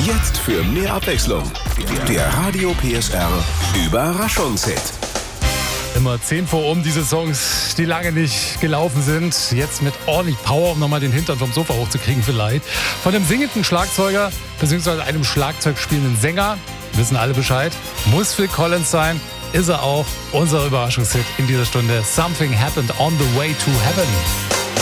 Jetzt für mehr Abwechslung. Der Radio PSR Überraschungshit. Immer 10 vor diese Songs, die lange nicht gelaufen sind. Jetzt mit ordentlich Power, um nochmal den Hintern vom Sofa hochzukriegen vielleicht. Von einem singenden Schlagzeuger bzw. einem Schlagzeug spielenden Sänger, wissen alle Bescheid, muss Phil Collins sein, ist er auch. Unser Überraschungshit in dieser Stunde. Something Happened on the Way to Heaven.